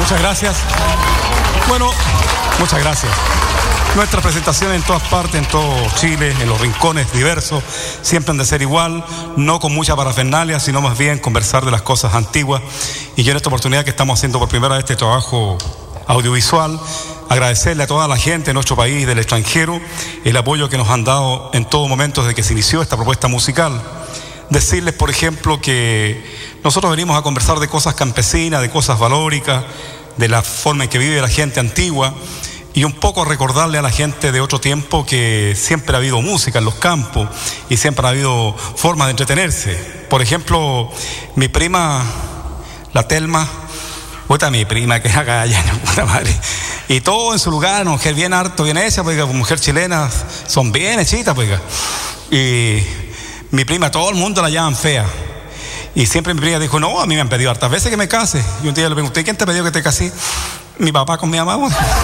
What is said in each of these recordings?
Muchas gracias. Bueno, muchas gracias. Nuestras presentaciones en todas partes, en todo Chile, en los rincones diversos, siempre han de ser igual, no con mucha parafernalia, sino más bien conversar de las cosas antiguas. Y yo en esta oportunidad que estamos haciendo por primera vez este trabajo audiovisual, agradecerle a toda la gente de nuestro país, del extranjero, el apoyo que nos han dado en todo momento desde que se inició esta propuesta musical. Decirles, por ejemplo, que nosotros venimos a conversar de cosas campesinas, de cosas valóricas, de la forma en que vive la gente antigua, y un poco recordarle a la gente de otro tiempo que siempre ha habido música en los campos y siempre ha habido formas de entretenerse. Por ejemplo, mi prima, la Telma, mi prima que es acá allá, puta madre, y todo en su lugar, una mujer bien harto, bien hecha, pues, mujer chilena, son bien hechitas, pues, y mi prima, todo el mundo la llaman fea. Y siempre mi prima dijo, no, a mí me han pedido hartas veces que me case. Y un día le pregunté, ¿quién te pidió que te casé? Mi papá con mi mamá.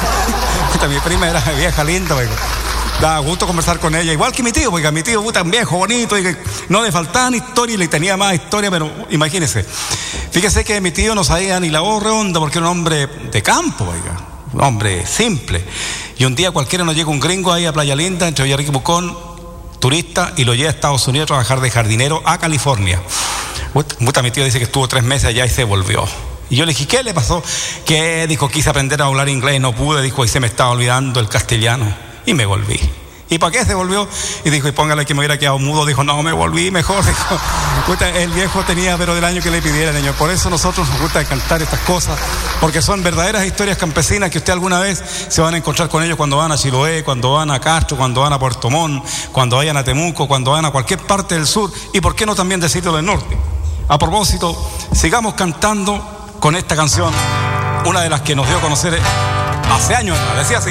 Mi prima era vieja, linda, pues. Daba gusto conversar con ella, igual que mi tío, porque mi tío tan viejo, bonito, y que no le faltaban historia y le tenía más historia, pero imagínense. Fíjese que mi tío no sabía ni la voz redonda porque era un hombre de campo, oiga, un hombre simple. Y un día cualquiera nos llega un gringo ahí a Playa Linda, entre Villarrica y Pucón, turista, y lo lleva a Estados Unidos a trabajar de jardinero a California. Mi tío dice que estuvo 3 meses allá y se volvió. Y yo le dije, ¿qué le pasó? ¿Qué? Dijo, quise aprender a hablar inglés, no pude, dijo, y se me estaba olvidando el castellano. Y me volví. ¿Y para qué se volvió? Y dijo, y póngale que me hubiera quedado mudo. Dijo, no, me volví mejor. Dijo, el viejo tenía, pero del año que le pidiera, niño. Por eso nosotros nos gusta cantar estas cosas, porque son verdaderas historias campesinas que usted alguna vez se van a encontrar con ellos cuando van a Chiloé, cuando van a Castro, cuando van a Puerto Montt, cuando vayan a Temuco, cuando van a cualquier parte del sur, y por qué no también decirlo del norte. A propósito, sigamos cantando con esta canción, una de las que nos dio a conocer hace años, decía así.